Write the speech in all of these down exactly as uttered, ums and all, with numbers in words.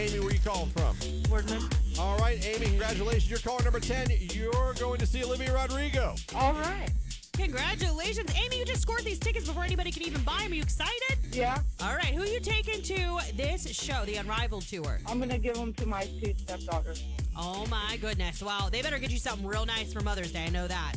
Amy, where you calling from? Boardman. All right, Amy, congratulations. You're caller number ten. You're going to see Olivia Rodrigo. All right. Congratulations. Amy, you just scored these tickets before anybody could even buy them. Are you excited? Yeah. All right, who are you taking to this show, the Unrivaled Tour? I'm going to give them to my two stepdaughters. Oh, my goodness. Wow, they better get you something real nice for Mother's Day. I know that.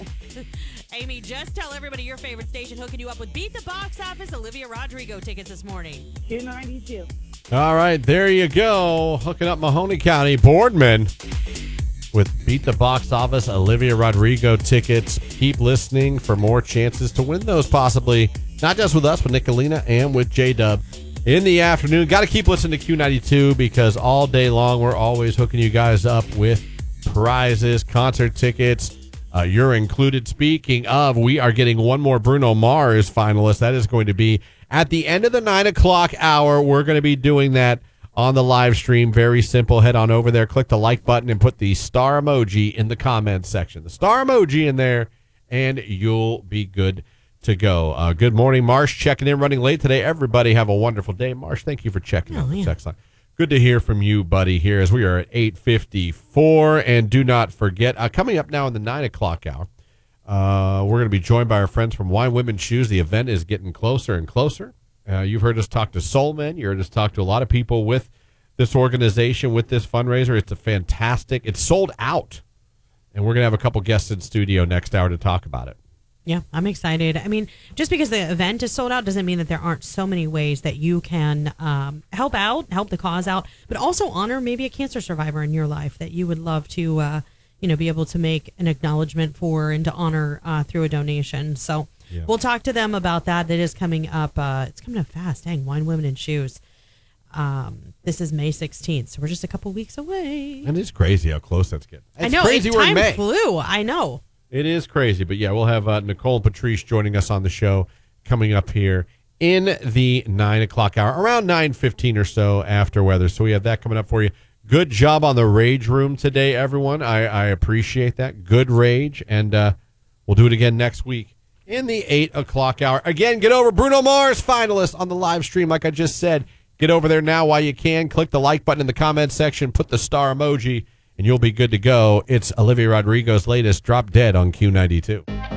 Amy, just tell everybody your favorite station hooking you up with Beat the Box Office Olivia Rodrigo tickets this morning. two ninety-two. All right, there you go. Hooking up Mahoney County. Boardman with Beat the Box Office Olivia Rodrigo tickets. Keep listening for more chances to win those, possibly not just with us, but Nicolina and with J-Dub in the afternoon. Got to keep listening to Q ninety-two because all day long we're always hooking you guys up with prizes, concert tickets. Uh, you're included. Speaking of, we are getting one more Bruno Mars finalist. That is going to be at the end of the nine o'clock hour. We're going to be doing that on the live stream. Very simple. Head on over there, click the like button, and put the star emoji in the comments section. The star emoji in there, and you'll be good to go. Uh, good morning, Marsh. Checking in, running late today. Everybody have a wonderful day. Marsh, thank you for checking Oh, out the yeah. text line. Good to hear from you, buddy, here as we are at eight fifty-four. And do not forget, uh, coming up now in the nine o'clock hour, uh, we're going to be joined by our friends from Wine Women Shoes. The event is getting closer and closer. Uh, you've heard us talk to Soul Men. You heard us talk to a lot of people with this organization, with this fundraiser. It's a fantastic, it's sold out. And we're going to have a couple guests in studio next hour to talk about it. Yeah, I'm excited. I mean, just because the event is sold out doesn't mean that there aren't so many ways that you can um, help out, help the cause out, but also honor maybe a cancer survivor in your life that you would love to, uh, you know, be able to make an acknowledgement for and to honor uh, through a donation. So Yeah. we'll talk to them about that. That is coming up. Uh, it's coming up fast. Dang, Wine, Women, and Shoes. Um, this is May sixteenth, so we're just a couple weeks away. And it's crazy how close that's getting. It's I know. crazy it, we're in time May. flew. I know. It is crazy, but yeah, we'll have uh, Nicole and Patrice joining us on the show coming up here in the nine o'clock hour, around nine fifteen or so after weather. So we have that coming up for you. Good job on the Rage Room today, everyone. I, I appreciate that. Good rage, and uh, we'll do it again next week in the eight o'clock hour. Again, get over Bruno Mars, finalist on the live stream, like I just said. Get over there now while you can. Click the like button in the comments section. Put the star emoji, and you'll be good to go. It's Olivia Rodrigo's latest Drop Dead on Q ninety-two.